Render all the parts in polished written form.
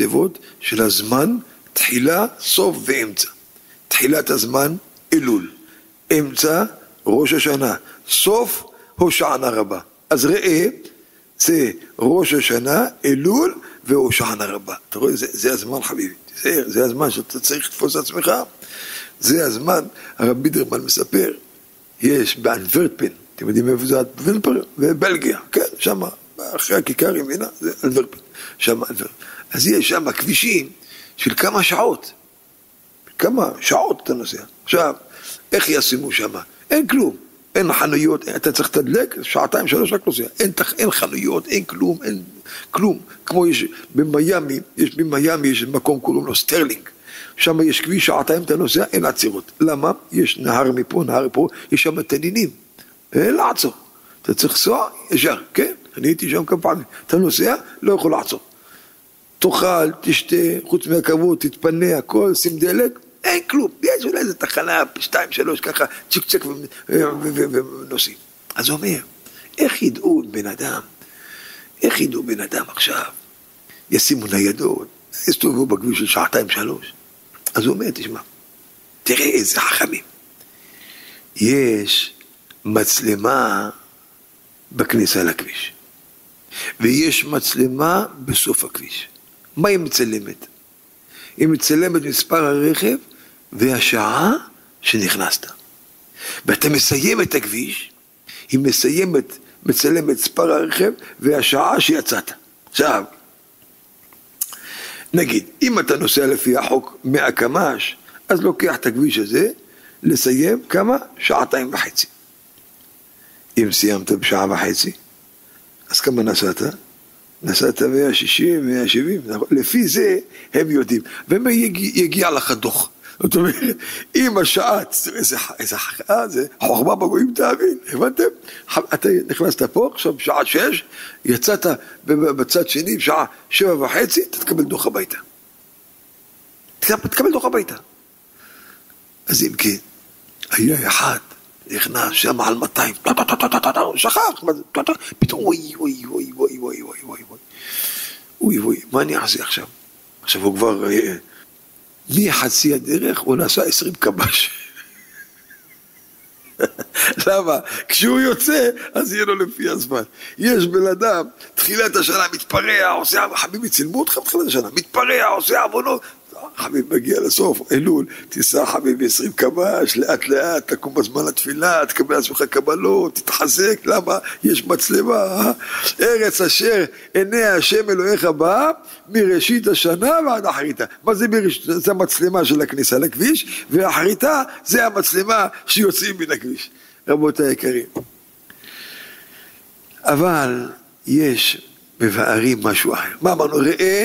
תיבות של הזמן, תחילה, סוף ואמצע. תחילת הזמן, אלול. אמצע, ראש השנה. סוף, הושענא רבה. אז ראה, זה ראש השנה, אלול והושענא רבה. אתה רואה, זה הזמן חביבי. זה הזמן שאתה צריך לתפוס את עצמך. זה הזמן, הרב בידרמן מספר, יש באנטוורפן, אתם יודעים איפה זה אנטוורפן? בבלגיה, כן, שם, אחרי הכיכר ימינה, זה אנטוורפן, שם אנטוורפן. אז יש שם כבישים של כמה שעות, אתה נוסע. עכשיו, איך ישימו שם? אין כלום, אין חנויות, אתה צריך תדלק, שעתיים, שלוש רק נוסע, אין חנויות, אין כלום, כמו יש במיימי, יש מקום קוראים לו סטרלינג, שם יש כביש, שעתיים אתה נוסע, אין עצירות. למה? יש נהר מפה, נהר פה, יש שם תנינים, אין לעצור. אתה צריך לנסוע ישר, כן? אני הייתי שם כמה פעמים. אתה נוסע, לא יכול לעצור. תאכל, תשתה, חוץ מהכבוד, תתפנה, הכל, שים דלק, אין כלום. יש אולי איזה תחנה, 2, 3, ככה, צ'יק צ'ק ונוסעים. אז הוא אומר, איך ידעו בן אדם עכשיו, ישימו ניידות, יסתובבו בכביש של שעתיים, 3. אז הוא אומר, תשמע, תראה איזה חכמים. יש מצלמה בכניסה לכביש, ויש מצלמה בסוף הכביש. מה היא מצלמת? היא מצלמת מספר הרכב והשעה שנכנסת. ואתה מסיים את הכביש, היא מצלמת מספר הרכב והשעה שיצאת. עכשיו, נגיד, אם אתה נוסע לפי החוק 100 קמ"ש, אז לוקח את הכביש הזה, לסיים כמה? 2.5 שעות. אם סיימת בשעה וחצי, אז כמה נסעת? נסעת 160, 170, לפי זה הם יודעים. ומה יגיע לך דוח? זאת אומרת, אם השעה, איזה חוכמה בגויים תאמין, הבנתם? אתה נכנסת פה, עכשיו בשעה 6, יצאת בצד שני, בשעה 7:30, אתה תקבל דוח הביתה. תקבל דוח הביתה. אז אם כן, היה אחד, נכנס שם על 200, שכח, פתאום, אוי, מה אני אעשה עכשיו? עכשיו הוא כבר, מחצי הדרך, הוא נסע 20 קמ"ש. למה? כשהוא יוצא, אז יהיה לו לפי הזמן. יש בן אדם, תחילת השנה מתפרע, עושה, חביבי צילמו אותך בתחילת השנה, מתפרע, עושה עוונות, חביב מגיע לסוף, אלול, תיסע חביב 20 קמ"ש, לאט לאט, תקום בזמן לתפילה, תקבל עצמך קבלות, תתחזק, למה? יש מצלמה, ארץ אשר עיני השם אלוהיך בא, מראשית השנה ועד אחריתה. מה זה מראשית? זה המצלמה של הכניסה לכביש, ואחריתה זה המצלמה שיוצאים מן הכביש. רבותיי היקרים. אבל יש מבארים משהו אחר. מה אמרנו?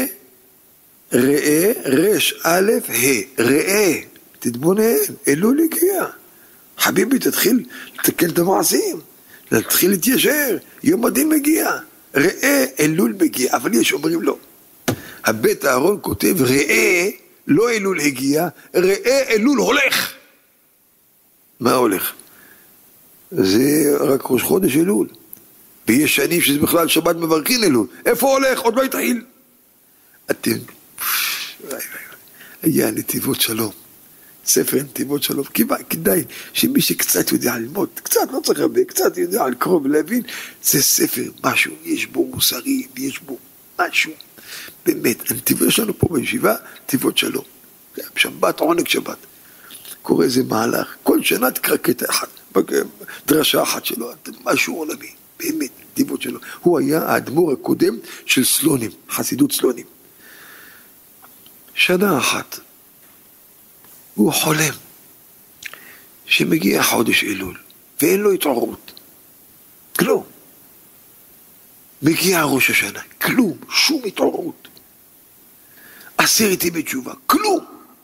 ראה, רש א' ה', ראה, תתבונן, אלול הגיע. חביבי, תתחיל לתקן את המעשים, תתחיל להתיישר, יום הדין מגיע. ראה, אלול מגיע, אבל יש אומרים לא. הבית הארון כותב, ראה, לא אלול הגיע, ראה, אלול הולך. מה הולך? זה רק ראש חודש אלול. ויש שנים שזה בכלל שבת מברכין אלול. איפה הולך? עוד לא התחיל. אתם... היה נתיבות שלום, ספר נתיבות שלום, כדאי שמי שקצת יודע ללמוד, קצת, לא צריך הרבה, קצת יודע לקרוא ולהבין, זה ספר, משהו, יש בו מוסרי, יש בו משהו, באמת, הנתיבות שלנו פה בישיבה, נתיבות שלום, שבת, עונג שבת, קורא איזה מהלך, כל שנה תקרא קטע אחד, דרשה אחת שלו, משהו עולמי, באמת, נתיבות שלום, הוא היה האדמו"ר הקודם של סלונים, חסידות סלונים, שנה אחת, הוא חולם, שמגיע חודש אלול, ואין לו התעוררות, כלום. מגיע ראש השנה, כלום, שום התעוררות. 10 ימים בתשובה, כלום.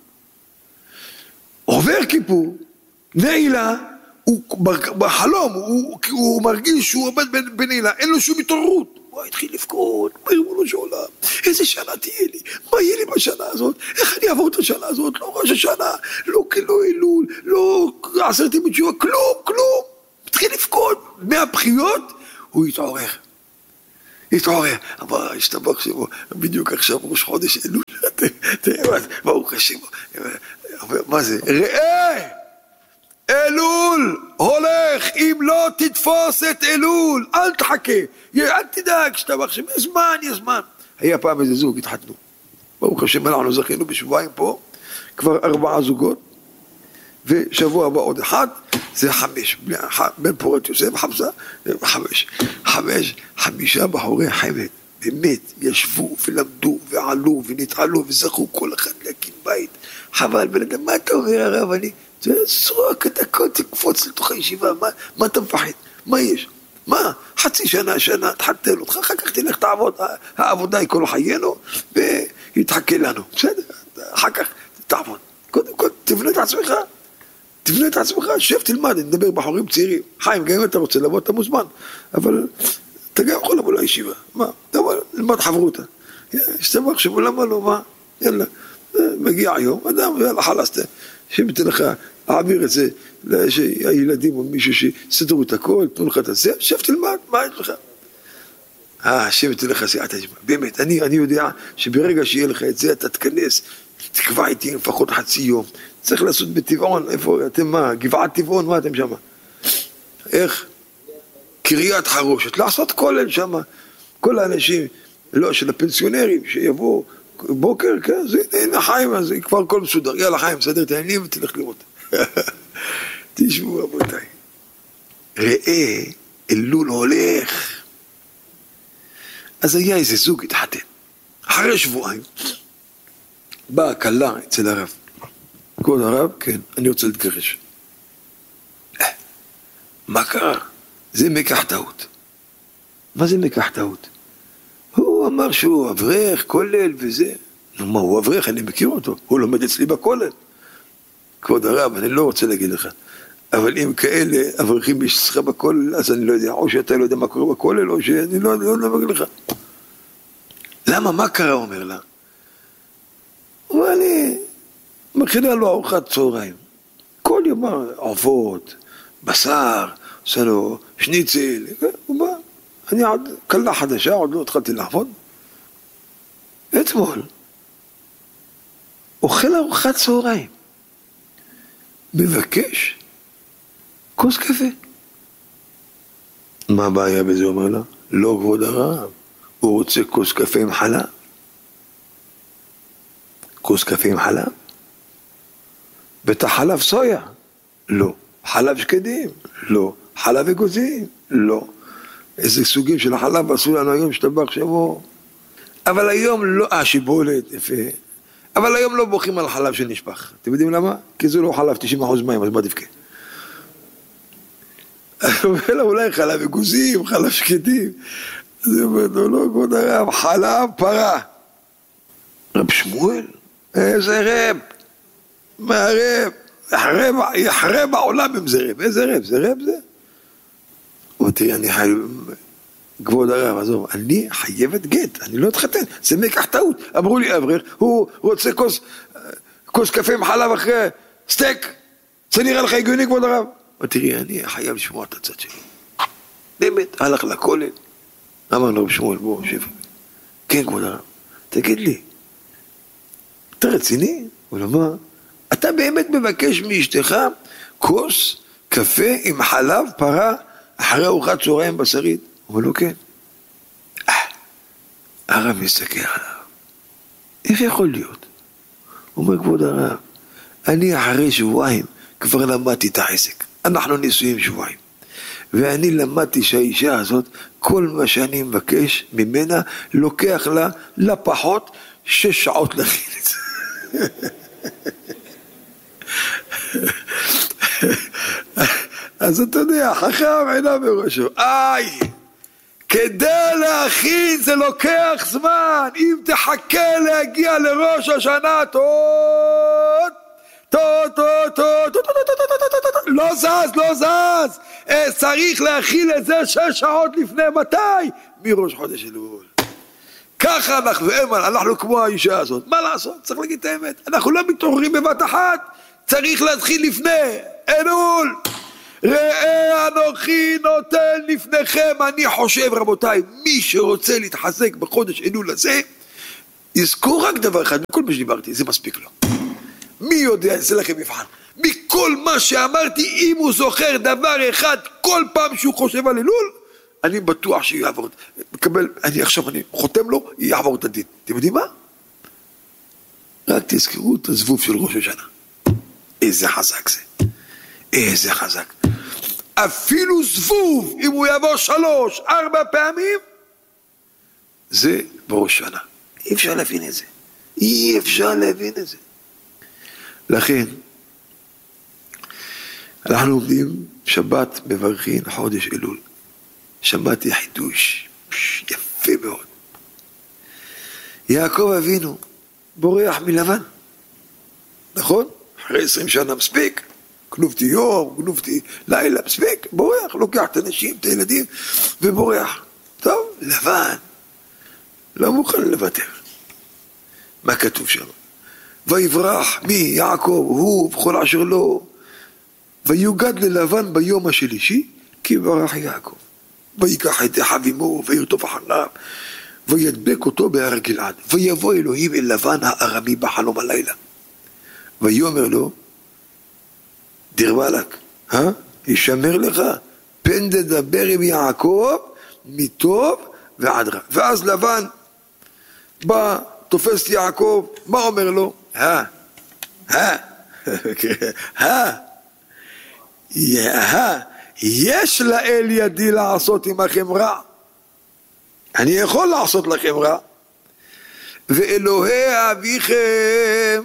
עובר כיפור, נעילה, בחלום, הוא מרגיש שהוא עומד בנעילה, אין לו שום התעוררות. הוא התחיל לבכות, בריבונו של עולם, איזה שנה תהיה לי, מה יהיה לי בשנה הזאת, איך אני אעבור את השנה הזאת, לא ראש השנה, לא אלול, לא 10 ימים בתשובה, כלום, התחיל לבכות, מהבכיות, הוא התעורר. התעורר, אמר, השתבח שמו, בדיוק עכשיו ראש חודש אלול, תראה, ברוך השם, מה זה? ראה, אלול הולך, אם לא תתפוס את אלול, אל תחכה, אל תדאג, השתבח שמו, יש זמן. היה פעם איזה זוג, התחתנו, ברוך השם, אנחנו זכינו בשבועיים פה, כבר 4 זוגות, ושבוע הבא עוד 1, זה 5, בן פורת יוסף, 5 בחורי חמד, באמת, ישבו ולמדו ועלו ונתעלו וזכו כל אחד להקים בית, חבל, בלדם, מה אתה אומר הרב, אני, זרוק את הכל, תקפוץ לתוך הישיבה, מה אתה מפחד, מה יש, מה, חצי שנה, תחתל אותך, אחר כך תלך תעבוד, העבודה היא כל חיינו, ויתחכה לנו, בסדר, אחר כך תעבוד, קודם כל תבנה את עצמך, שב תלמד, נדבר בחורים צעירים. חיים, גם אם אתה רוצה לבוא, אתה מוזמן. אבל אתה גם יכול לבוא לישיבה. מה? אבל נלמד חברותה. השתבח שבו, למה לא? מה? יאללה, מגיע היום, אדם, יאללה, חלסת. שבתי לך, אעביר את זה, שהילדים או מישהו שסדרו את הכל, תנו לך את זה, שב תלמד, מה יש לך? שבתי לך סיעת הג'מע. באמת, אני יודע שברגע שיהיה לך את זה, אתה תכנס, תקבע איתי לפחות חצי יום. צריך לעשות בטבעון, איפה אתם מה? גבעת טבעון, מה אתם שם? איך? קריית חרושת, לעשות כולל שם. כל האנשים, לא, של הפנסיונרים, שיבואו בוקר, כן, זה הנה חיים, אז כבר הכל מסודר. יאללה חיים, סדר את העניינים ותלך לראות. תשמעו רבותיי. ראה, אלול הולך. אז היה איזה זוג התחתן. אחרי שבועיים, באה כלה אצל הרב. כבוד הרב, כן, אני רוצה להתגרש. מה קרה? זה מקח טעות. מה זה מקח טעות? הוא אמר שהוא אברך, כולל וזה. נו מה, הוא אברך, אני מכיר אותו. הוא לומד אצלי בכולל. כבוד הרב, אני לא רוצה להגיד לך. אבל אם כאלה אברכים יש אצלך בכולל, אז אני לא יודע, או שאתה לא יודע מה קורה בכולל, או שאני לא אומר לך. למה? מה קרה, אומר לה? הוא אני... מכינה לו ארוחת צהריים. כל יום עופות, בשר, עושה לו שניצל, הוא בא. אני עוד קלה חדשה, עוד לא התחלתי לעבוד. אתמול, אוכל ארוחת צהריים. מבקש כוס קפה. מה הבעיה בזה, אומר לה? לא כבוד הרב, הוא רוצה כוס קפה עם חלב. כוס קפה עם חלב? בטח חלב סויה? לא. חלב שקדים? לא. חלב אגוזים? לא. איזה סוגים של החלב עשו לנו היום שטבח שבו. אבל היום לא, שיבולת, יפה. אבל היום לא בוכים על חלב שנשפך. אתם יודעים למה? כי זה לא חלב 90% מים, אז מה תבכה? אולי חלב אגוזים, חלב שקדים. אז הוא אומר, לא, כבוד הרב, חלב פרה. רב שמואל? איזה רב? מה רב? יחרה בעולם אם זה רב. איזה רב? זה רב זה? הוא תראי, אני חייב... כבוד הרב, עזוב, אני חייבת גט, אני לא אתחתן, זה מקח טעות. אמרו לי אברך, הוא רוצה כוס קפה עם חלב אחרי סטייק, זה נראה לך הגיוני כבוד הרב? תראי, אני חייב לשמוע את הצד שלי. באמת, הלך לכולל, אמר לו שמואל, בוא, שב. כן כבוד הרב, תגיד לי, אתה רציני? הוא אמר, אתה באמת מבקש מאשתך כוס קפה עם חלב פרה אחרי ארוחת צהריים בשרית? הוא אומר לו כן. הרב מסתכל עליו, איך יכול להיות? הוא אומר כבוד הרב, אני אחרי שבועיים כבר למדתי את העסק, אנחנו נישואים שבועיים, ואני למדתי שהאישה הזאת כל מה שאני מבקש ממנה לוקח לה לפחות 6 שעות להכין את זה. אז אתה יודע, חכם עיניו בראשו, כדי להכין זה לוקח זמן, אם תחכה להגיע לראש השנה, לא זז, צריך להכין את זה 6 שעות לפני, מתי? מראש חודש אלול. ככה אנחנו כמו האישה הזאת, מה לעשות? צריך להגיד את האמת, אנחנו לא מתעוררים בבת אחת, צריך להתחיל לפני, אלול. ראה אנוכי נותן לפניכם. אני חושב רבותיי, מי שרוצה להתחזק בחודש אלול הזה, יזכור רק דבר אחד, מכל מה שדיברתי, זה מספיק לו. מי יודע, זה לכם מבחן. מכל מה שאמרתי, אם הוא זוכר דבר אחד, כל פעם שהוא חושב על אלול, אני בטוח שיעבור, מקבל, אני חותם לו, יעבור את הדין. אתם יודעים מה? רק תזכרו את הזבוב של ראש השנה. איזה חזק זה. איזה חזק. אפילו זבוב, אם הוא יבוא 3-4 פעמים, זה בראש שנה. אי אפשר להבין את זה. אי אפשר להבין את זה. לכן, אנחנו עומדים שבת מברכין חודש אלול. שבת היא חידוש. יפה מאוד. יעקב אבינו בורח מלבן. נכון? אחרי 20 שנה מספיק. גנובתי יום, גנובתי לילה, מספיק. בורח, לוקח את הנשים, את הילדים, ובורח. טוב, לבן. לא מוכן לוותר. מה כתוב שם? ויברח מי? יעקב, הוא וכל אשר לו. ויוגד ללבן ביום השלישי, כי ברח יעקב. ויקח את אחיו עמו, וירדוף אחריו, וידבק אותו בהר גלעד. ויבוא אלוהים אל לבן הארמי בחלום הלילה. ויאמר לו, דיר באלק, ישמר לך, פן תדבר עם יעקב, מטוב ועד רע. ואז לבן בא, תופס יעקב, מה אומר לו? יש לאל ידי לעשות עמכם רע. אני יכול לעשות לכם רע. ואלוהי אביכם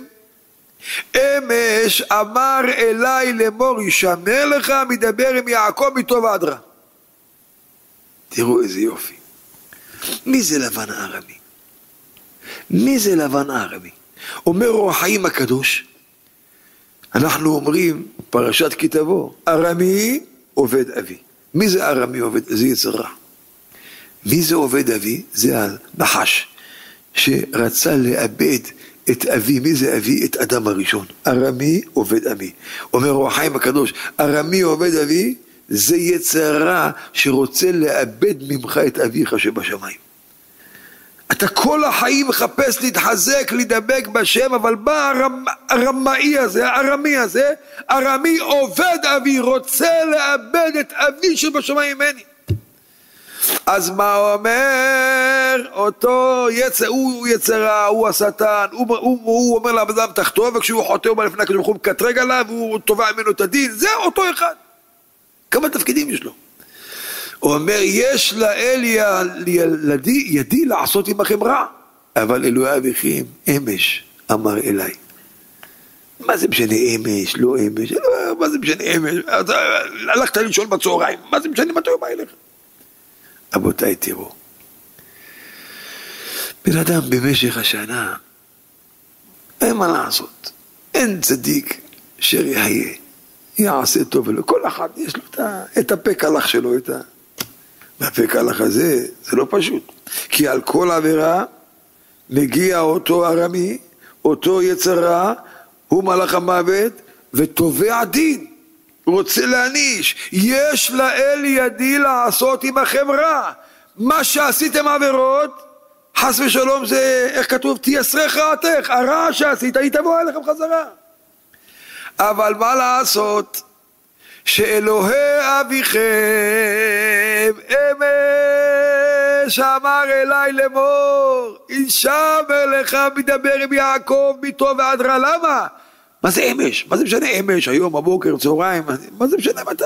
אמש אמר אליי לאמור, ישמר לך, מדבר עם יעקב מטוב ועד רע. תראו איזה יופי. מי זה לבן הארמי? מי זה לבן הארמי? אומר אור החיים הקדוש, אנחנו אומרים פרשת כי תבוא, ארמי עובד אבי. מי זה ארמי עובד? זה יצר רע. מי זה עובד אבי? זה הנחש שרצה לאבד את אבי. מי זה אבי? את אדם הראשון. ארמי עובד אבי. אומר אור החיים הקדוש, ארמי עובד אבי, זה יצר רע שרוצה לאבד ממך את אביך שבשמיים. אתה כל החיים מחפש להתחזק, להידבק בשם, אבל בא הרמאי הזה, הארמי הזה, ארמי עובד אבי, רוצה לאבד את אבי שבשמיים ממני. אז מה אומר? אותו יצר, הוא יצרה, הוא השטן, הוא אומר לאדם תחתו, וכשהוא חוטא הוא בא לפני הקדוש ברוך הוא מקטרג עליו, והוא תובע ממנו את הדין, זה אותו אחד. כמה תפקידים יש לו? הוא אומר, יש לאל ידי לעשות עמכם רע, אבל אלוהי אביכם אמש אמר אליי. מה זה משנה אמש, לא אמש, מה זה משנה אמש, הלכת לישון בצהריים, מה זה משנה מתי הוא בא אליך? רבותיי, תראו, בן אדם במשך השנה, אין מה לעשות, אין צדיק שיהיה, יעשה טוב ולא, כל אחד יש לו את הפק הלך שלו, והפק הלך הזה, זה לא פשוט, כי על כל עבירה מגיע אותו ארמי, אותו יצר רע, הוא מלאך המוות, ותובע דין, רוצה להניש, יש לאל ידי לעשות עמכם רע, מה שעשיתם עבירות, חס ושלום זה, איך כתוב, תייסרך רעתך, הרע שעשית, היא תבוא אליכם חזרה. אבל מה לעשות, שאלוהי אביכם אמש אמר אליי לאמור, ישמר לך, מדבר עם יעקב מטוב ועד רע. למה? מה זה אמש? מה זה משנה אמש? היום, הבוקר, צהריים, מה זה משנה מתי?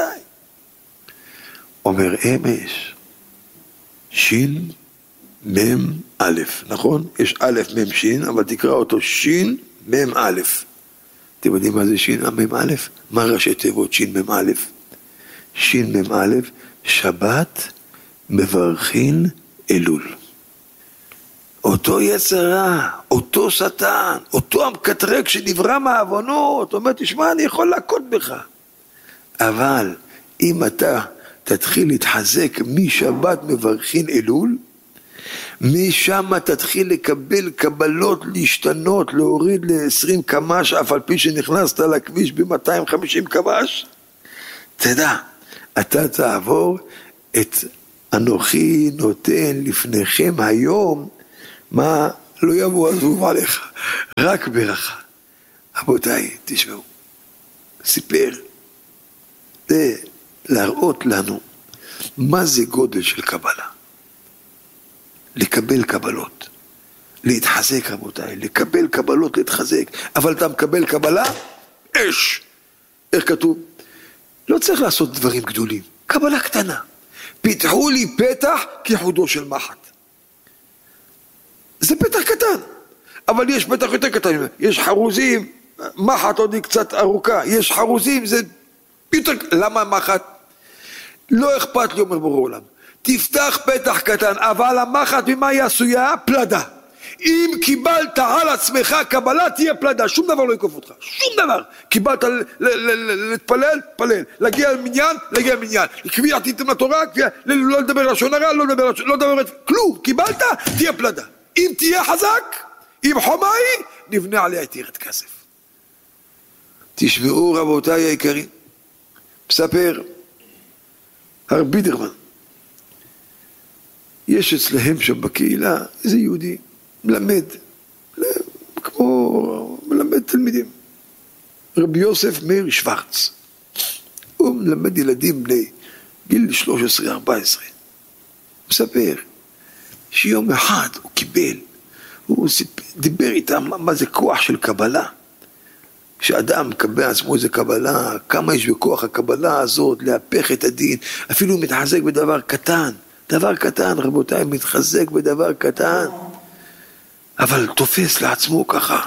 אומר אמש שין מם א', נכון? יש א' מם שין, אבל תקרא אותו שין מם א'. אתם יודעים מה זה שין מם א'? מה ראשי תיבות שין מם א'? שין מם א', שבת מברכין אלול. אותו יצר רע, אותו שטן, אותו המקטרג שנברא מהעוונות, אומר, תשמע, אני יכול להכות בך. אבל אם אתה תתחיל להתחזק משבת מברכין אלול, משם תתחיל לקבל קבלות, להשתנות, להוריד ל-20 קמ"ש, אף על פי שנכנסת לכביש ב-250 קמ"ש, תדע, אתה תעבור את אנוכי נותן לפניכם היום, מה לא יבוא עזוב עליך, רק ברכה. רבותיי, תשמעו, סיפר, זה להראות לנו מה זה גודל של קבלה. לקבל קבלות, להתחזק רבותיי, לקבל קבלות, להתחזק, אבל אתה מקבל קבלה, אש. איך כתוב? לא צריך לעשות דברים גדולים, קבלה קטנה. פיתחו לי פתח כחודו של מחט. זה פתח קטן, אבל יש פתח יותר קטן, יש חרוזים, מחט עוד היא קצת ארוכה, יש חרוזים, זה יותר, למה מחט? לא אכפת לי, אומר בורא עולם, תפתח פתח קטן, אבל המחט ממה היא עשויה? פלדה. אם קיבלת על עצמך קבלה, תהיה פלדה, שום דבר לא יקוף אותך, שום דבר. קיבלת להתפלל, פלל, להגיע למניין, להגיע למניין, קביעתיתם לתורה, לא לדבר לשון הרע, לא לדבר, כלום, קיבלת, תהיה פלדה. אם תהיה חזק, אם חומה היא, נבנה עליה את ירד כסף. תשמעו רבותיי היקרים, מספר הרב בידרמן, יש אצלהם שם בקהילה איזה יהודי מלמד, כמו מלמד תלמידים, רבי יוסף מאיר שוורץ. הוא מלמד ילדים בני גיל 13-14. מספר שיום אחד הוא קיבל, הוא דיבר איתם מה זה כוח של קבלה. כשאדם מקבל עצמו איזה קבלה, כמה יש בכוח הקבלה הזאת להפך את הדין, אפילו מתחזק בדבר קטן. דבר קטן, רבותיי, מתחזק בדבר קטן, אבל תופס לעצמו ככה.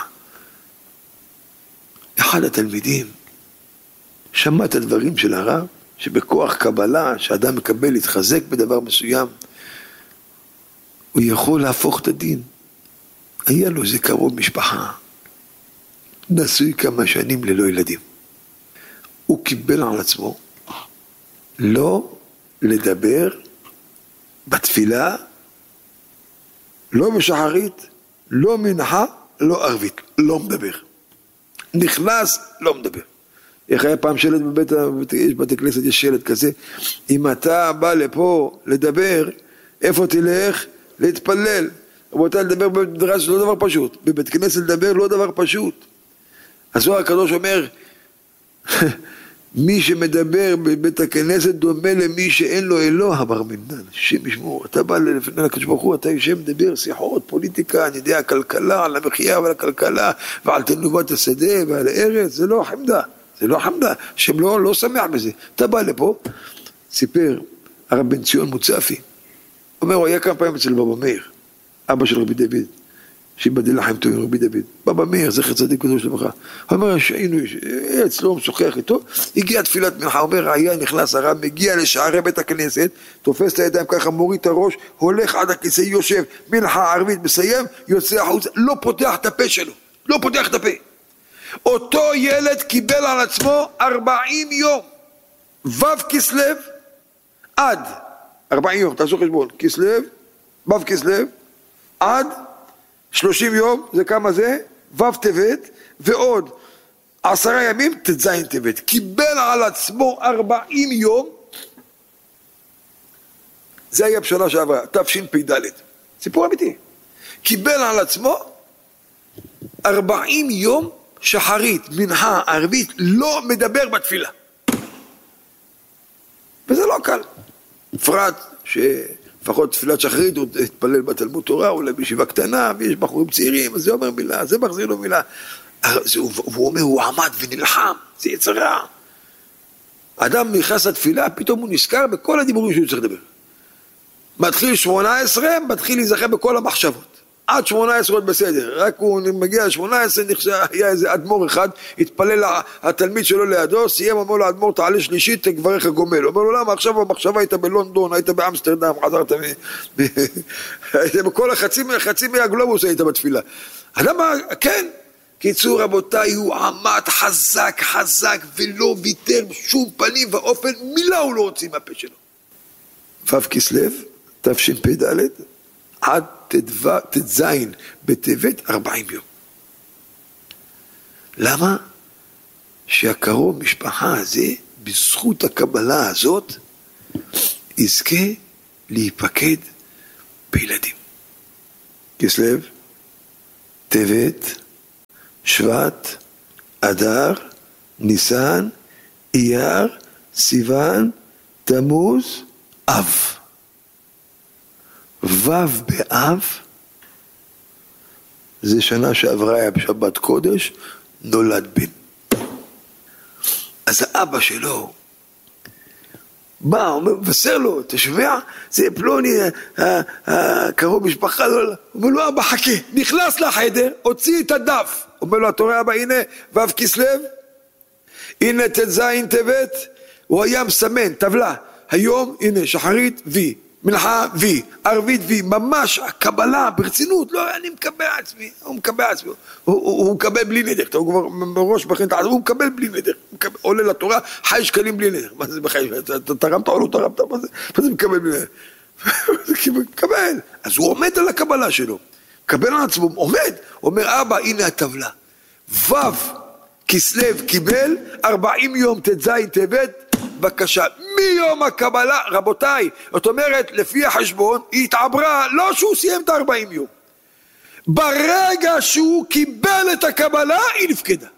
אחד התלמידים שמע את הדברים של הרב, שבכוח קבלה, שאדם מקבל להתחזק בדבר מסוים, הוא יכול להפוך את הדין. היה לו איזה קרוב משפחה, נשוי כמה שנים ללא ילדים. הוא קיבל על עצמו לא לדבר בתפילה, לא בשחרית, לא מנחה, לא ערבית, לא מדבר. נכנס, לא מדבר. איך היה פעם שלט יש בתי כנסת, יש שלט כזה, אם אתה בא לפה לדבר, איפה תלך? להתפלל. רבותיי, לדבר בדרש זה לא דבר פשוט. בבית כנסת לדבר לא דבר פשוט. הזוהר הקדוש אומר, מי שמדבר בבית הכנסת דומה למי שאין לו אלוה בר מינן, שם ישמור. אתה בא לפני הקדוש ברוך הוא, אתה יושב מדבר שיחות, פוליטיקה, אני יודע, הכלכלה, על המחיה ועל הכלכלה, ועל תנובת השדה ועל הארץ, זה לא חמדה, זה לא חמדה, שם לא שמח בזה. אתה בא לפה, סיפר הרב בן ציון מוצפי, אומר, הוא היה כמה פעמים אצל בבא מאיר, אבא של רבי דוד, שיבדל לחיים טובים רבי דוד, בבא מאיר, זכר צדיק קדוש לברכה. הוא אומר, שהיינו אצלו, משוחח איתו, הגיע תפילת מנחה, אומר, היה נכנס הרב, מגיע לשערי בית הכנסת, תופס את הידיים ככה, מוריד את הראש, הולך עד הכיסא, יושב, מנחה ערבית, מסיים, יוצא החוצה, לא פותח את הפה שלו, לא פותח את הפה. אותו ילד קיבל על עצמו 40 יום, ו' כסלו, עד 40 יום, תעשו חשבון, כסלו, ו' כסלו, עד 30 יום, זה כמה זה? ו' טבת, ועוד 10 ימים, תז' טבת. קיבל על עצמו 40 יום, זה היה בשנה שעברה, תשפ"ד. סיפור אמיתי. קיבל על עצמו 40 יום שחרית, מנחה, ערבית, לא מדבר בתפילה. וזה לא קל. בפרט לפחות תפילת שחרית, הוא התפלל בתלמוד תורה, אולי בישיבה קטנה, ויש בחורים צעירים, אז זה אומר מילה, זה מחזיר לו מילה. והוא אומר, הוא עמד ונלחם, זה יצרה. האדם נכנס לתפילה, פתאום הוא נזכר בכל הדיבורים שהוא צריך לדבר. מתחיל 18, מתחיל להיזכר בכל המחשבות. עד 18 עוד בסדר, רק הוא מגיע ל-18, היה איזה אדמו"ר אחד, התפלל התלמיד שלו לידו, סיים, אמר לו, אדמו"ר תעלה שלישית, תגברך הגומל. אומר לו, למה? עכשיו המחשבה היית בלונדון, היית באמסטרדם, חזרת היית בכל חצי מהגלובוס היית בתפילה. אדם, כן, קיצור רבותיי, הוא עמד חזק, חזק, ולא ויתר שום פנים ואופן, מילה הוא לא הוציא מהפה שלו. ו' כסלו, תשפ"ד, עד תז' בטבת 40 יום. למה? שהקרוב משפחה הזה בזכות הקבלה הזאת, יזכה להיפקד בילדים. כסלו, טבת, שבט, אדר, ניסן, אייר, סיוון, תמוז, אב. ו' באב, זה שנה שעברה היה בשבת קודש, נולד בן. אז האבא שלו בא, אומר, מבשר לו, תשמע, זה פלוני, קרוב משפחה, אומר לו, אבא חכה, נכנס לחדר, הוציא את הדף, אומר לו, אתה רואה אבא, הנה, ו' כסלו, הנה ט"ז טבת, הוא היה מסמן, טבלה, היום, הנה, שחרית, וי, מנחה, וי, ערבית, וי, ממש, הקבלה, ברצינות, לא, אני מקבל עצמי, הוא מקבל עצמי, הוא מקבל בלי נדר, הוא כבר מראש בכן, הוא מקבל בלי נדר, עולה לתורה, חי שקלים בלי נדר, מה זה בחיים, אתה תרמת או לא תרמת, מה זה מקבל בלי נדר? מקבל, אז הוא עומד על הקבלה שלו, מקבל על עצמו, עומד, אומר, אבא, הנה הטבלה, ו' כסלו קיבל 40 יום ט"ז טבת, בבקשה, מיום הקבלה, רבותיי, זאת אומרת, לפי החשבון, היא התעברה, לא שהוא סיים את 40 יום. ברגע שהוא קיבל את הקבלה, היא נפקדה.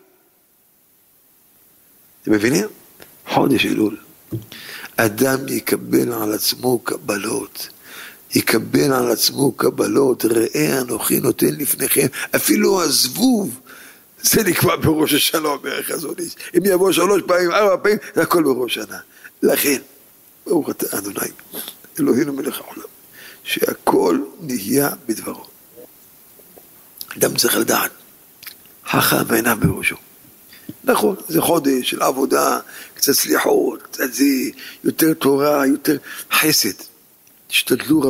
אתם מבינים? חודש אלול. אדם יקבל על עצמו קבלות, יקבל על עצמו קבלות, ראה אנוכי נותן לפניכם, אפילו הזבוב, זה נקבע בראש השנה, בערך הזאת. אם יבוא 3 פעמים, 4 פעמים, זה הכל בראש השנה. לכן, ברוך אתה אדוני, אלוהינו מלך העולם, שהכל נהיה בדברו. אדם צריך לדעת, חכם ועיניו בראשו. נכון, זה חודש של עבודה, קצת סליחות, קצת זה, יותר תורה, יותר חסד. תשתדלו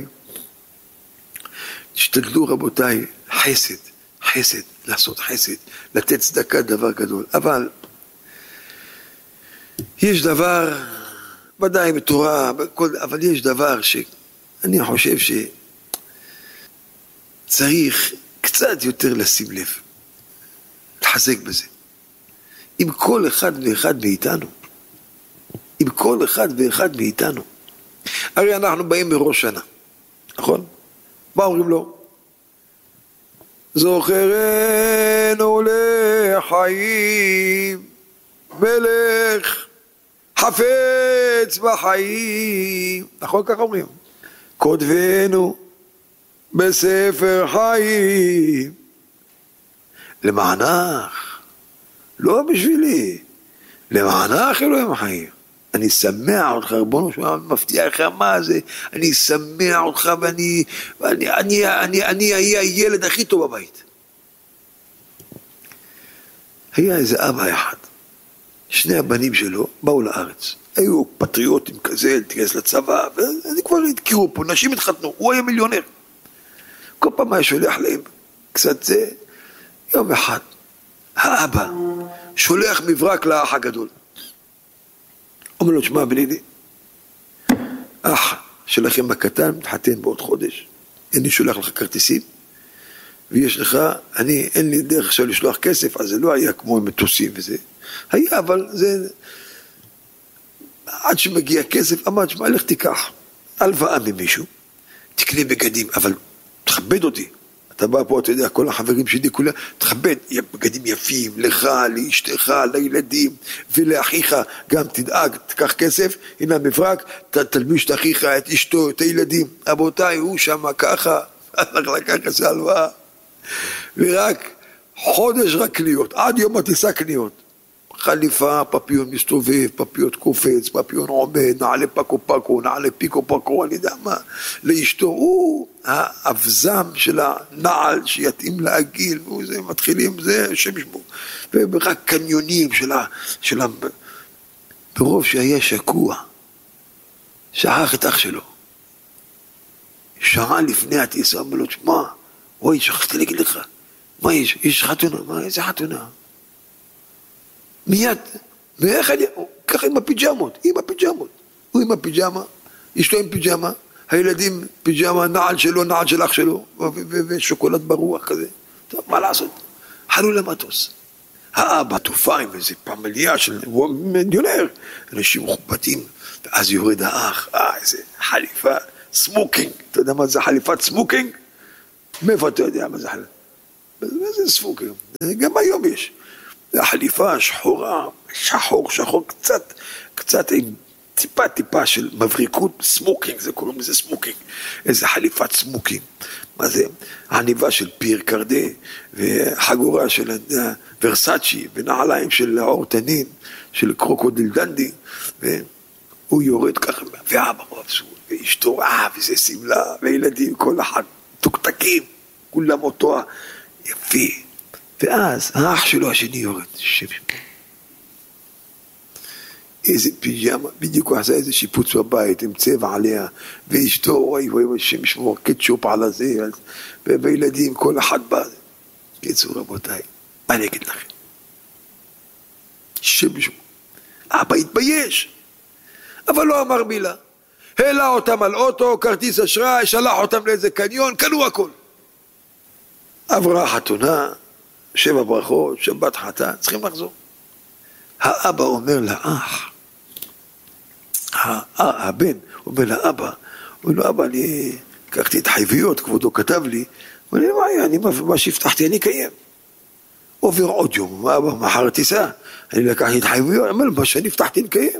רבותיי, חסד, לעשות חסד, לתת צדקה דבר גדול, אבל יש דבר, ודאי בתורה, אבל יש דבר שאני חושב שצריך קצת יותר לשים לב, לחזק בזה. עם כל אחד ואחד מאיתנו, הרי אנחנו באים בראש שנה, נכון? מה אומרים לו? זוכרנו לחיים, מלך חפץ בחיים, נכון כך אומרים? כותבנו בספר חיים, למענך, לא בשבילי, למענך אלוהים החיים. אני שמח אותך, רבונו שלום, מבטיח לך מה זה, אני שמח אותך ואני אהיה הילד הכי טוב בבית. היה איזה אבא אחד, 2 הבנים שלו באו לארץ, היו פטריוטים כזה, להתגייס לצבא, ואני כבר התכירו פה, נשים התחתנו, הוא היה מיליונר. כל פעם היה שולח להם קצת זה, יום אחד, האבא שולח מברק לאח הגדול. אומר לו, תשמע בנידי, אח שלכם הקטן מתחתן בעוד חודש, אני שולח לך כרטיסים, ויש לך, אין לי דרך עכשיו לשלוח כסף, אז זה לא היה כמו מטוסים וזה, היה, אבל זה, עד שמגיע כסף, אמר, תשמע, לך תיקח הלוואה ממישהו, תקנה בגדים, אבל תכבד אותי, אתה בא פה, אתה יודע, כל החברים שלי כולם, תכבד, בגדים יפים, לך, לאשתך, לילדים, ולאחיך, גם תדאג, תקח כסף, הנה המברק, תלביש את אחיך, את אשתו, את הילדים, רבותיי, הוא שם ככה, הלך לקח את הלוואה, ורק חודש רק קניות, עד יום הטיסה קניות, חליפה, פפיון מסתובב, פפיון קופץ, פפיון עומד, נעלה פקו, נעלה פיקו, אני יודע מה, לאשתו, הוא האבזם של הנעל שיתאים להגיל, וזה מתחילים, זה שם ישבור, ורק קניונים של ברוב שהיה שקוע, שכח את אח שלו, שעה לפני הטיסה, אומר לו, תשמע, וואי, שכחתי להגיד לך, מה יש חתונה, מה, איזה חתונה? מיד, ואיך אני, ככה עם הפיג'מות, הוא עם הפיג'מה, אשתו עם פיג'מה, הילדים פיג'מה, נעל שלו, נעל של אח שלו, ושוקולד ברוח כזה, טוב, מה לעשות? עלו למטוס, האבא תופעה עם איזה פמליה של מיליונר, אנשים מכובדים, ואז יורד האח, איזה חליפה, סמוקינג, אתה יודע מה זה חליפת סמוקינג? מאיפה אתה יודע מה זה חליפה? זה סמוקינג, גם היום יש. זה חליפה שחורה, שחור, קצת עם טיפה של מבריקות, סמוקינג, זה קוראים לזה סמוקינג, איזה חליפת סמוקינג. מה זה? עניבה של פיר קרדה, וחגורה של ורסאצ'י, ונעליים של אורטנין, של קרוקודיל דנדי, והוא יורד ככה, ואבא מבסוט, ואשתו, וזה סמלה, וילדים, כל אחד, תוקתקים, כולם אותו יפי. ואז האח שלו השני יורד, איזה פיג'מה, בדיוק הוא עשה איזה שיפוץ בבית, עם צבע עליה, ואשתו, וואי, שמשמור, קטשופ על הזה, וילדים, כל אחד בא. קיצור רבותיי, אני אגיד לכם, שמשמור, אבא התבייש, אבל לא אמר מילה, העלה אותם על אוטו, כרטיס אשראי, שלח אותם לאיזה קניון, קנו הכל. עברה חתונה, 7 ברכות, שבת חתן, צריכים לחזור. האבא אומר לאח, הבן אומר לאבא, אומר לו, אבא, אני לקחתי התחייבויות, כבודו כתב לי, אומר לי, מה שהבטחתי אני קיים. עובר עוד יום, אבא, מחר טיסה, אני לקחתי התחייבויות, אומר לו, מה שאני הבטחתי אני קיים.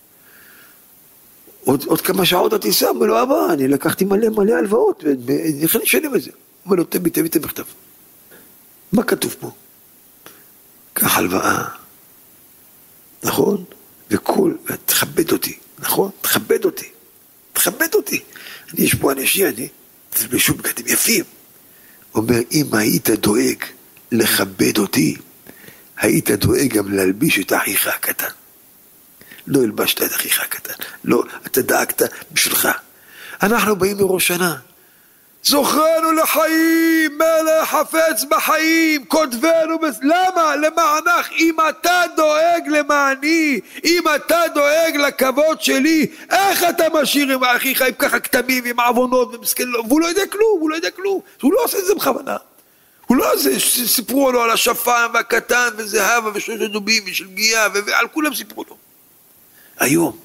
עוד כמה שעות הטיסה, אומר לו, אבא, אני לקחתי מלא הלוואות, אני יכול לשלם את זה. אומר לו, תביא את המכתב. מה כתוב פה? קח הלוואה, נכון? תכבד אותי, נכון? תכבד אותי. יש פה אנשים, תלבשו בגדים יפים. אומר, אם היית דואג לכבד אותי, היית דואג גם להלביש את אחיך הקטן. לא הלבשת את אחיך הקטן. לא, אתה דאגת בשבילך. אנחנו באים לראש שנה. זוכרנו לחיים, מלך חפץ בחיים, כותבנו, למה? למענך, אם אתה דואג למעני, אם אתה דואג לכבוד שלי, איך אתה משאיר עם אחיך עם ככה כתמים, עם עוונות ומסכן, והוא לא יודע כלום, הוא לא עושה את זה בכוונה, הוא לא עושה, סיפרו לו על השפן והקטן וזהבה ושלושת דובים ושל גיאה, ועל כולם סיפרו לו. היום,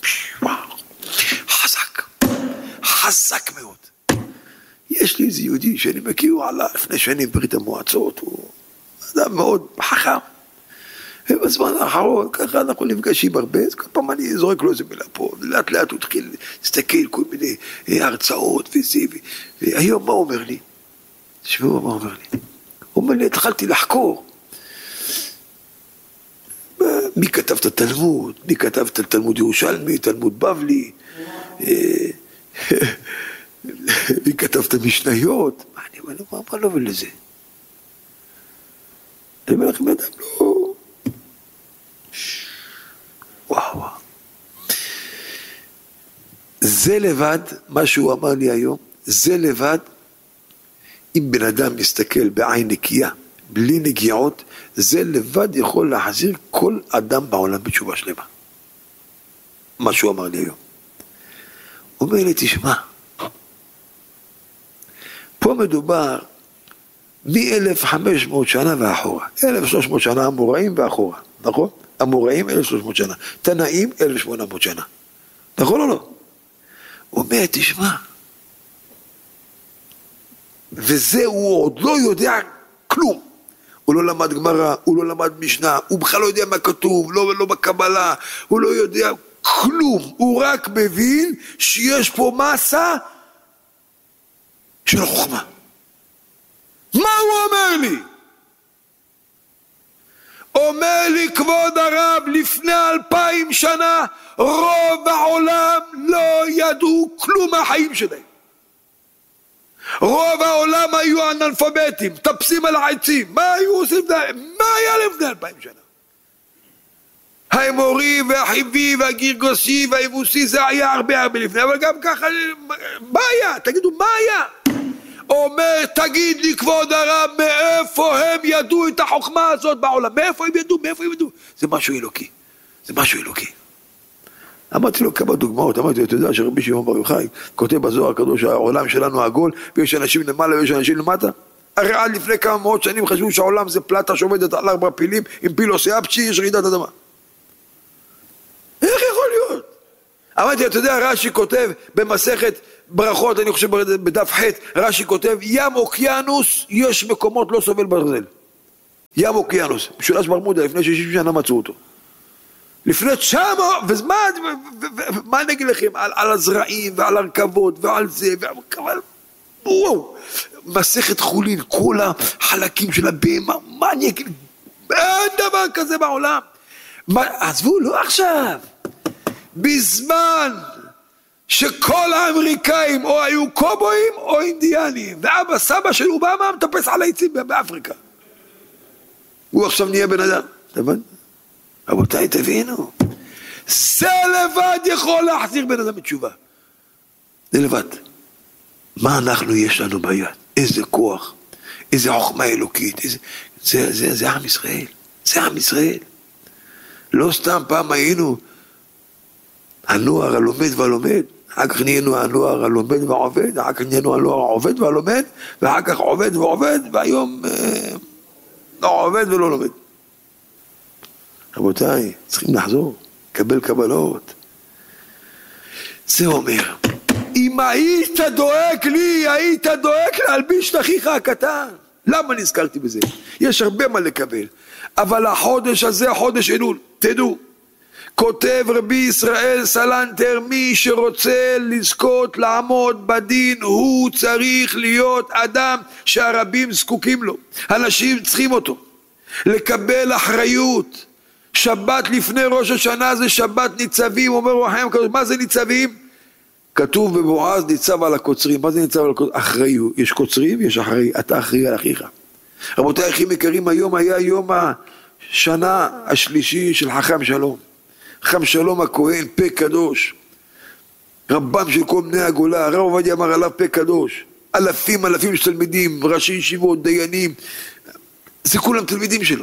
חזק מאוד. יש לי איזה יהודי שאני מכיר, הוא עלה לפני שנים ברית המועצות, הוא אדם מאוד חכם. ובזמן האחרון, ככה אנחנו נפגשים הרבה, אז כל פעם אני זורק לו איזה מילה פה, לאט לאט הוא התחיל להסתכל כל מיני הרצאות וזה, והיום מה הוא אומר לי? תשמעו מה הוא אומר לי. הוא אומר לי, התחלתי לחקור. מי כתב את התלמוד? מי כתב את התלמוד ירושלמי, תלמוד בבלי? מי כתב את המשניות? אני אומר לו, מה לא ולזה? אני אומר לכם, אדם לא... וואו. זה לבד, מה שהוא אמר לי היום, זה לבד, אם בן אדם מסתכל בעין נקייה, בלי נגיעות, זה לבד יכול להחזיר כל אדם בעולם בתשובה שלמה. מה שהוא אמר לי היום. הוא אומר לי, תשמע, פה מדובר מ-1500 שנה ואחורה, 1300 שנה אמוראים ואחורה, נכון? אמוראים 1300 שנה, תנאים 1800 שנה, נכון או לא? הוא אומר, תשמע, וזה הוא עוד לא יודע כלום, הוא לא למד גמרא, הוא לא למד משנה, הוא בכלל לא יודע מה כתוב, לא בקבלה, הוא לא יודע כלום, הוא רק מבין שיש פה מסה של החוכמה. מה הוא אומר לי? אומר לי כבוד הרב, לפני 2000 שנה רוב העולם לא ידעו כלום מהחיים שלהם. רוב העולם היו אנאלפביתים, טפסים על העצים. מה היו עושים? מה היה לפני 2000 שנה? האמורי והחיבי והגירגוסי והיבוסי זה היה הרבה לפני, אבל גם ככה, מה היה? תגידו, מה היה? אומר, תגיד לי כבוד הרב, מאיפה הם ידעו את החוכמה הזאת בעולם? מאיפה הם ידעו? זה משהו אלוקי. אמרתי לו כמה דוגמאות, אמרתי לו, אתה יודע שרבי שמעון בר יוחאי כותב בזוהר הקדוש, העולם שלנו עגול, ויש אנשים למעלה ויש אנשים למטה? הרי עד לפני כמה מאות שנים חשבו שהעולם זה פלטה שעומדת על 4 פילים, עם פילוס יאפצ'י, יש רעידת אדמה. איך יכול להיות? אמרתי, אתה יודע, רש"י כותב במסכת ברכות, אני חושב בדף ח', רש"י כותב, ים אוקיינוס, יש מקומות לא סובל ברזל. ים אוקיינוס, משולש ברמודה, לפני 60 שנה מצאו אותו. לפני 900, ומה אני אגיד לכם? על הזרעים ועל הרכבות ועל זה, וואו, מסכת חולין, כל החלקים של הבהמה, מה אני אגיד? אין דבר כזה בעולם. עזבו, לא עכשיו. בזמן שכל האמריקאים או היו קובויים או אינדיאנים, ואבא סבא של אובמה מטפס על העצים באפריקה. הוא עכשיו נהיה בן אדם. תבין? רבותיי, תבינו. זה לבד יכול להחזיר בן אדם בתשובה. זה לבד. מה אנחנו יש לנו ביד? איזה כוח, איזה חוכמה אלוקית, זה עם ישראל. זה עם ישראל. לא סתם פעם היינו הנוער הלומד והלומד, אחר כך נהיינו הנוער הלומד והעובד, אחר כך נהיינו הנוער העובד והלומד, ואחר כך עובד ועובד, והיום לא עובד ולא לומד. רבותיי, צריכים לחזור, קבל קבלות. זה אומר, אם היית דואג לי, היית דואג להלביש את אחיך הקטן. למה נזכרתי בזה? יש הרבה מה לקבל. אבל החודש הזה, חודש אלול, תדעו, כותב רבי ישראל סלנטר, מי שרוצה לזכות לעמוד בדין, הוא צריך להיות אדם שהרבים זקוקים לו. אנשים צריכים אותו. לקבל אחריות. שבת לפני ראש השנה זה שבת ניצבים, אומר רוחם, מה זה ניצבים? כתוב בבועז ניצב על הקוצרים. מה זה ניצב על הקוצרים? אחריות. יש קוצרים, יש אחראי. אתה אחראי על אחיך. רבותיי, אחים יקרים, היום היה יום השנה השלישי של חכם שלום. חכם שלום הכהן, פה קדוש. רבם של כל בני הגולה, הרב עובדיה אמר עליו פה קדוש. אלפים של תלמידים, ראשי ישיבות, דיינים. זה כולם תלמידים שלו.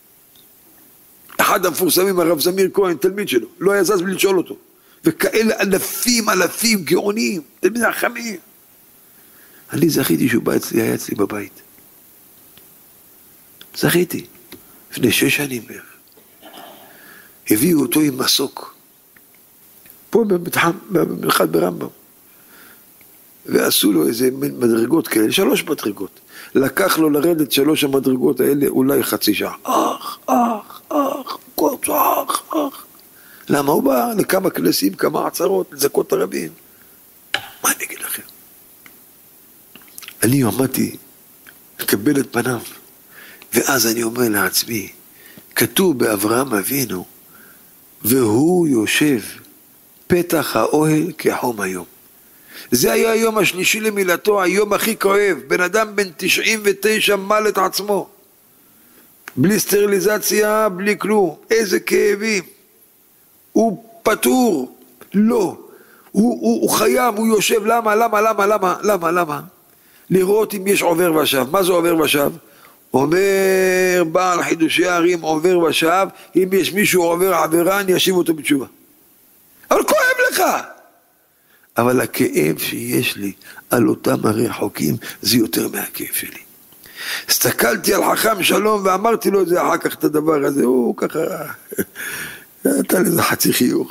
אחד המפורסמים, הרב זמיר כהן, תלמיד שלו. לא היה זז בלי לשאול אותו. וכאלה אלפים גאונים, תלמידים חכמים. אני זכיתי שהוא בא אצלי, היה אצלי בבית. זכיתי. לפני 6 שנים בערך. הביאו אותו עם מסוק. פה במלחד ברמב"ם. ועשו לו איזה מדרגות כאלה, 3 מדרגות. לקח לו לרדת 3 המדרגות האלה אולי חצי שעה. אח. למה הוא בא לכמה כנסים, כמה עצרות, לזכות הרבים? מה אני אגיד לכם? אני עמדתי לקבל את פניו, ואז אני אומר לעצמי, כתוב באברהם אבינו, והוא יושב פתח האוהל כחום היום. זה היה היום השלישי למילתו, היום הכי כואב. בן אדם בן 99 מל את עצמו. בלי סטריליזציה, בלי כלום. איזה כאבים. הוא פטור. לא. הוא חייב, הוא יושב. למה? לראות אם יש עובר ושב. מה זה עובר ושב? אומר בעל חידושי הערים עובר ושב, אם יש מישהו עובר עבירה, אני אשיב אותו בתשובה. אבל כואב לך. אבל הכאב שיש לי על אותם הרחוקים, זה יותר מהכאב שלי. הסתכלתי על חכם שלום ואמרתי לו את זה אחר כך את הדבר הזה, הוא ככה, נתן לזה חצי חיוך.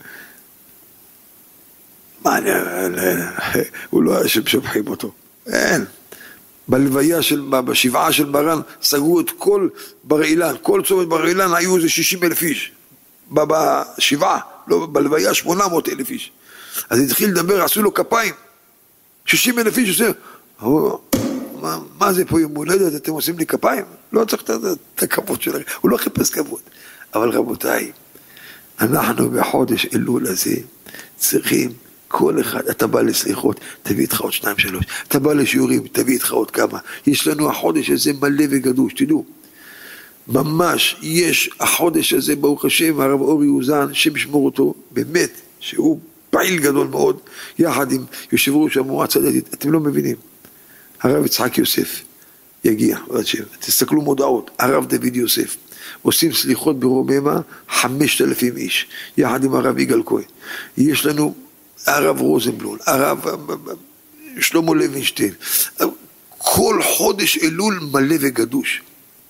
הוא לא היה שמשבחים אותו. אין. בלוויה בשבעה של מרן, סגרו את כל בר אילן, כל צומת בר אילן היו איזה 60,000 איש. בשבעה, לא, בלוויה 800,000 איש. אז התחיל לדבר, עשו לו כפיים. 60,000 איש עושה, מה זה פה יום הולדת, אתם עושים לי כפיים? לא צריך את הכבוד שלכם, הוא לא חיפש כבוד. אבל רבותיי, אנחנו בחודש אלול הזה צריכים כל אחד, אתה בא לסליחות, תביא איתך עוד 2-3, אתה בא לשיעורים, תביא איתך עוד כמה. יש לנו החודש הזה מלא וגדוש, תדעו. ממש יש החודש הזה, ברוך השם, הרב אורי אוזן, שמשמור אותו, באמת, שהוא פעיל גדול מאוד, יחד עם יושב ראש המועצה הדתית. אתם לא מבינים. הרב יצחק יוסף יגיע, תסתכלו מודעות, הרב דוד יוסף, עושים סליחות ברוממה 5,000 איש, יחד עם הרב יגאל כהן. יש לנו הרב רוזנבלום, הרב שלמה לוינשטיין, כל חודש אלול מלא וגדוש.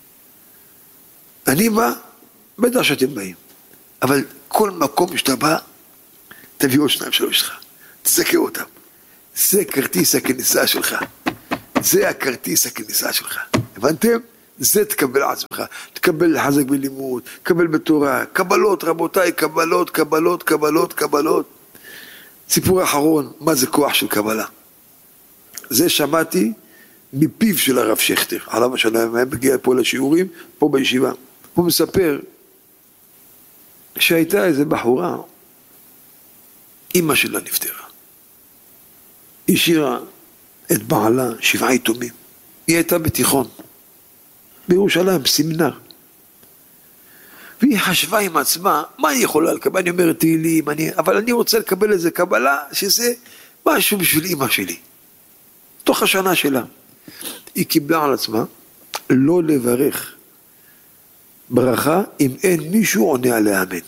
אני בא, בטח שאתם באים, אבל כל מקום שאתה בא, תביא עוד 2-3 שלך, תזכה אותם. זה כרטיס הכניסה שלך. זה הכרטיס הכניסה שלך. הבנתם? זה תקבל עצמך. תקבל חזק בלימוד, תקבל בתורה, קבלות רבותיי, קבלות, קבלות, קבלות, קבלות. סיפור האחרון, מה זה כוח של קבלה? זה שמעתי מפיו של הרב שכטר, עליו השלום, היה מגיע פה לשיעורים, פה בישיבה. הוא מספר שהייתה איזו בחורה, אמא שלה נפטרה. השאירה את בעלה 7 יתומים. היא הייתה בתיכון, בירושלים, בסמינר. והיא חשבה עם עצמה, מה היא יכולה לקבל? אני אומרת תהילים, אבל אני רוצה לקבל איזה קבלה, שזה משהו בשביל אמא שלי. תוך השנה שלה. היא קיבלה על עצמה לא לברך ברכה אם אין מישהו עונה עליה אמן.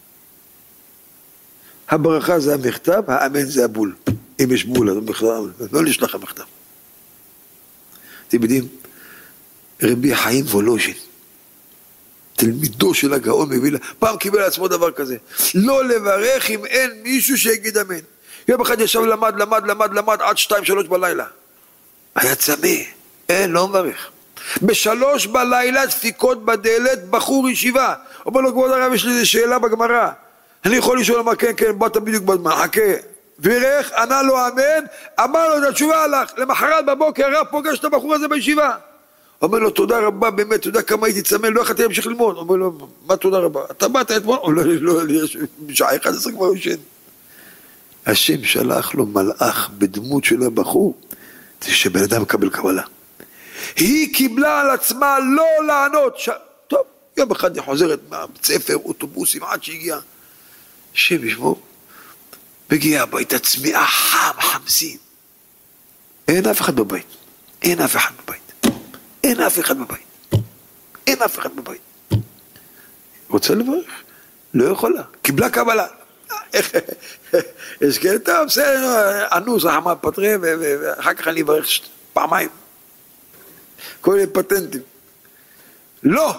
הברכה זה המכתב, האמן זה הבול. אם יש בול, לא נשלח המכתב. אתם יודעים, רבי חיים וולוז'ין, תלמידו של הגאון מביא לה, פעם קיבל לעצמו דבר כזה, לא לברך אם אין מישהו שיגיד אמן. יום אחד ישב למד עד 2-3 בלילה. היה צמא, לא מברך. ב3 בלילה דפיקות בדלת, בחור ישיבה. אומר לו, כבוד הרב, יש לי איזו שאלה בגמרא. אני יכול לשאול, אמר, כן, באת בדיוק בזמן, חכה. וירך, ענה לו אמן, אמר לו, את התשובה הלך. למחרת בבוקר, הרב פוגש את הבחור הזה בישיבה. אומר לו, תודה רבה, באמת, אתה יודע כמה הייתי צמא, לא יכולתי להמשיך ללמוד. אומר לו, מה תודה רבה? אתה באת אתמול? אומר לו, בשעה 11 כבר יושן. השם שלח לו מלאך בדמות של הבחור, זה שבן אדם מקבל קבלה. היא קיבלה על עצמה לא לענות. טוב, יום אחד היא חוזרת מהבית ספר, אוטובוסים, עד שהגיעה. השם ישמור, מגיעה הביתה צמאה חמסים. אין אף אחד בבית. אין אף אחד בבית. אין אף אחד בבית. אין אף אחד בבית. רוצה לברך? לא יכולה. קיבלה קבלה. יש כאלה, טוב, בסדר, אנוס, רחמה פטרה, ואחר כך אני אברך פעמיים. כל מיני פטנטים. לא!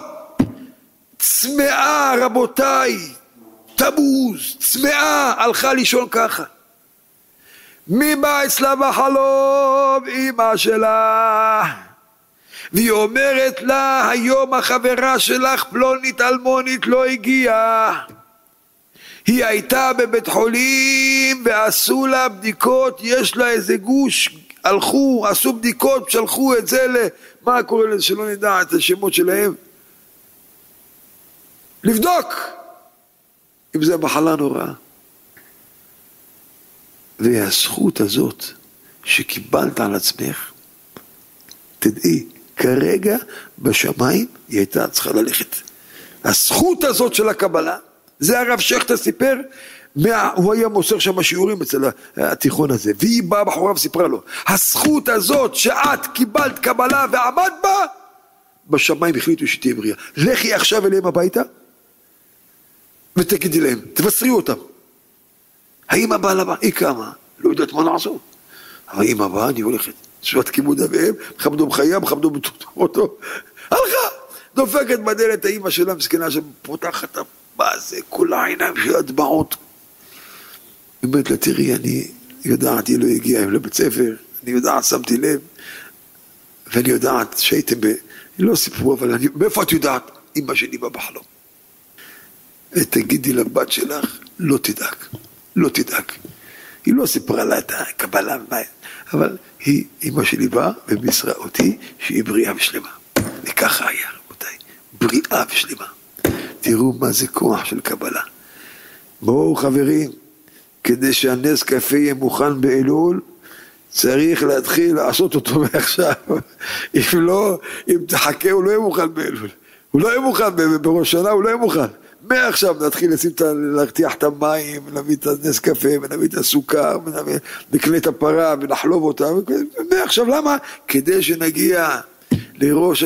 צמאה, רבותיי, תמוז, צמאה, הלכה לישון ככה. מי בא אצלה בחלום? אמא שלה. והיא אומרת לה, היום החברה שלך פלונית אלמונית לא הגיעה. היא הייתה בבית חולים ועשו לה בדיקות, יש לה איזה גוש, הלכו, עשו בדיקות, שלחו את זה מה קורה לזה שלא נדע את השמות שלהם? לבדוק אם זה מחלה נוראה. והזכות הזאת שקיבלת על עצמך, תדעי, כרגע בשמיים היא הייתה צריכה ללכת. הזכות הזאת של הקבלה, זה הרב שכטר סיפר, הוא היה מוסר שם שיעורים אצל התיכון הזה, והיא באה בחורה וסיפרה לו, הזכות הזאת שאת קיבלת קבלה ועמד בה, בשמיים החליטו שתהיה בריאה. לכי עכשיו אליהם הביתה, ותגידי להם, תבשרי אותם. האמא באה לבא, היא קמה, לא יודעת מה לעשות. אבל אמא באה, אני הולכת, שואת כיבוד אביהם, מכבדו בחיים, מכבדו בתותו, הלכה, דופקת בדלת האמא שלה, מסכנה שפותחת מה זה, כל העיניים של הדמעות. היא אומרת לה, תראי, אני יודעת, היא לא הגיעה לבית ספר, אני יודעת, שמתי לב, ואני יודעת שהייתם לא סיפרו, אבל מאיפה את יודעת? אמא שלי בא בחלום. תגידי לבת שלך, לא תדאג, לא תדאג. היא לא סיפרה לה את הקבלה, אבל אמא שלי באה ובישרה אותי שהיא בריאה ושלמה. וככה היה, רבותיי, בריאה ושלמה. תראו מה זה כוח של קבלה. בואו חברים, כדי שהנס קפה יהיה מוכן באלול, צריך להתחיל לעשות אותו מעכשיו. אם לא, אם תחכה הוא לא יהיה מוכן באלול. הוא לא יהיה מוכן, בראש שנה הוא לא יהיה מוכן. מעכשיו נתחיל להרתיח את המים, ונביא את הנס קפה, ונביא את הסוכר, ונקנה את הפרה, ונחלוב אותה. מעכשיו למה? כדי שנגיע לראש